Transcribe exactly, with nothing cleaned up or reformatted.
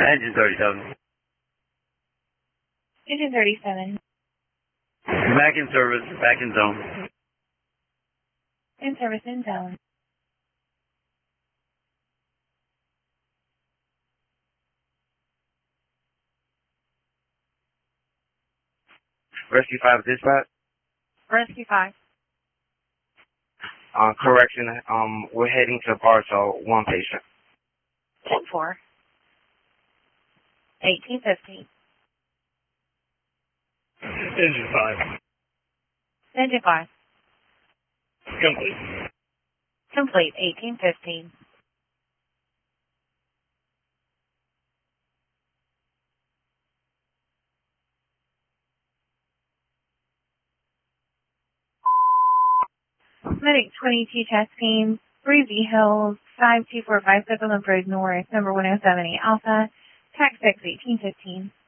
Engine thirty-seven. Engine thirty-seven. Back in service, back in zone. In service, in zone. Rescue five dispatch. Rescue five. Uh, correction, um, we're heading to Bartow, one patient. ten four. eighteen fifteen. Engine five. Engine five. Complete. Complete, eighteen fifteen. Medic twenty-two test team, three V Hills, five two four five Sutherland Road North, number one oh seven eight Alpha, tax six eighteen fifteen.